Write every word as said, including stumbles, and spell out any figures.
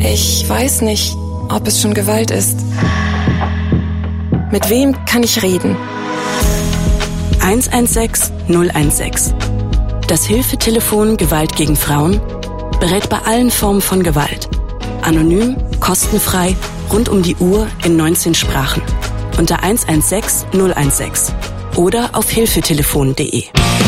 Ich weiß nicht, ob es schon Gewalt ist. Mit wem kann ich reden? eins eins sechs null eins sechs. Das Hilfetelefon Gewalt gegen Frauen berät bei allen Formen von Gewalt. Anonym, kostenfrei, rund um die Uhr in neunzehn Sprachen. Unter eins eins sechs null eins sechs oder auf hilfetelefon punkt de.